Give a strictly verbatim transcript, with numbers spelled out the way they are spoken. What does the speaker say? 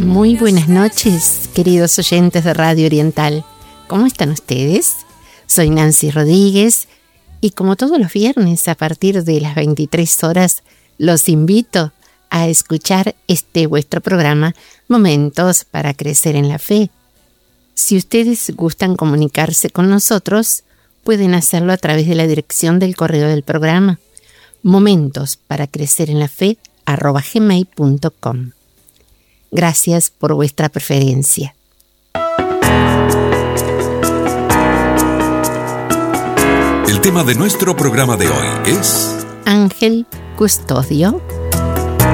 Muy buenas noches, queridos oyentes de Radio Oriental. ¿Cómo están ustedes? Soy Nancy Rodríguez y como todos los viernes a partir de las veintitrés horas los invito a escuchar este vuestro programa Momentos para Crecer en la Fe. Si ustedes gustan comunicarse con nosotros, pueden hacerlo a través de la dirección del correo del programa momentos para crecer en la fe arroba gmail punto com. Gracias por vuestra preferencia. El tema de nuestro programa de hoy es Ángel Custodio